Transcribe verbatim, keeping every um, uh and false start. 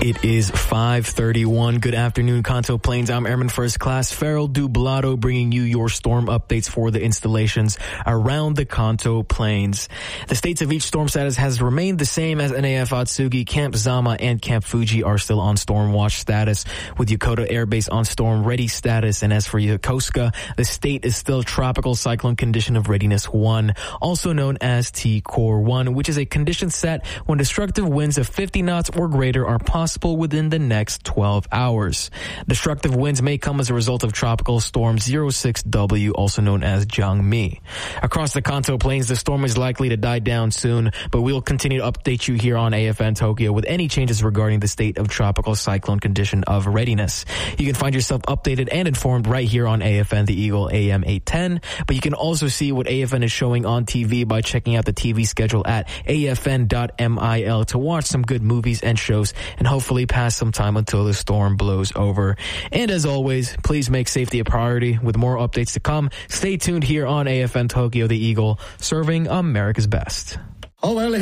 It is five thirty-one. Good afternoon, Kanto Plains. I'm Airman First Class Farrell Dublado, bringing you your storm updates for the installations around the Kanto Plains. The states of each storm status has remained the same as N A F Atsugi. Camp Zama and Camp Fuji are still on storm watch status, with Yokota Air Base on storm ready status. And as for Yokosuka, the state is still tropical cyclone condition of readiness one, also known as T Core one, which is a condition set when destructive winds of fifty knots or greater are possible within the next twelve hours. Destructive winds may come as a result of Tropical Storm zero six W, also known as Jangmi. Across the Kanto Plains, the storm is likely to die down soon, but we'll continue to update you here on A F N Tokyo with any changes regarding the state of tropical cyclone condition of readiness. You can find yourself updated and informed right here on A F N The Eagle A M eight ten, but you can also see what A F N is showing on T V by checking out the T V schedule at A F N dot mil to watch some good movies and shows and hopefully pass some time until the storm blows over. And as always, please make safety a priority. With more updates to come, stay tuned here on A F N Tokyo The Eagle, serving America's best. Oh, well,